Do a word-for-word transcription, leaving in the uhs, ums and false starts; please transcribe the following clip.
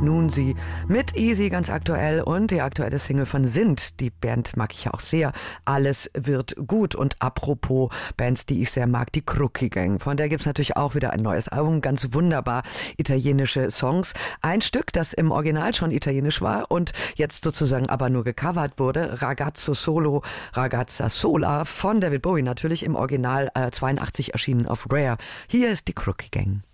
Nun sie mit Easy ganz aktuell und die aktuelle Single von Sind. Die Band mag ich ja auch sehr. Alles wird gut. Und apropos Bands, die ich sehr mag, die Crookie Gang. Von der gibt's natürlich auch wieder ein neues Album. Ganz wunderbar italienische Songs. Ein Stück, das im Original schon italienisch war und jetzt sozusagen aber nur gecovert wurde. Ragazzo Solo, Ragazza Sola von David Bowie. Natürlich im Original äh, zweiundachtzig erschienen auf Rare. Hier ist die Crookie Gang.